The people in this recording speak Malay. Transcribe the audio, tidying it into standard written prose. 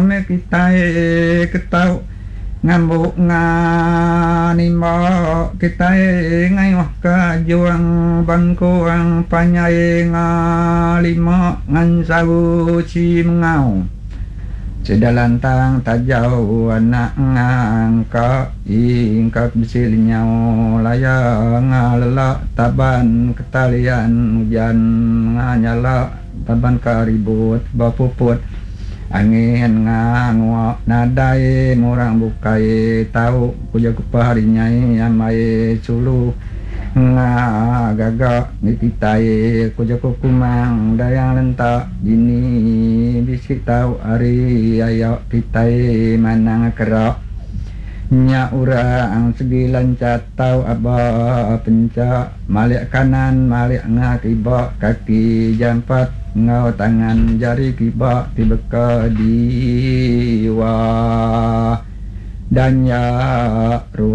me kita ketau ngambuk nganimo kita ngai wah ka juang bangku ang panyai ngalima ngan sawu ci mengau sedalantang tajau anak ngangka ingkap bisil nyau layang ngalala taban ketalian hujan nganyala taban karibut bapuput angin ngangwa nadai murang bukai tau kuja kupaharinyai amai sulu ngagaga nikitai kuja kukumang dayang lentak jini bisik tau ari ayo titai manang kerak nya urang segi lancat tau aba pencak malik kanan malik ngakiba kaki jampat ngau tangan jari kiba tibeka diwa dan ya